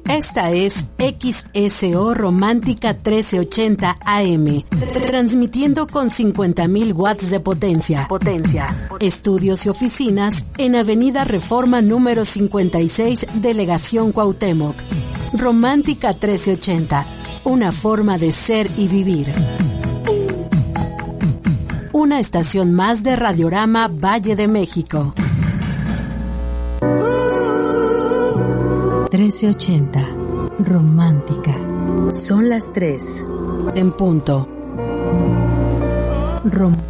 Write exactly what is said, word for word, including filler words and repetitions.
Esta es X S O Romántica trece ochenta A M, transmitiendo con cincuenta mil watts de potencia. Potencia. Estudios y oficinas en Avenida Reforma número cincuenta y seis, Delegación Cuauhtémoc. Romántica trece ochenta, una forma de ser y vivir. Una estación más de Radiorama Valle de México. trece ochenta, romántica. Son las tres. En punto. Romántica.